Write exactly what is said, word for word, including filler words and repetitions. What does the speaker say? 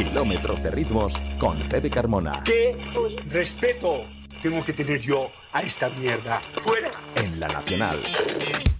Kilómetros de ritmos con Pepe Carmona. ¿Qué respeto tengo que tener yo a esta mierda? ¡Fuera! En La Nacional.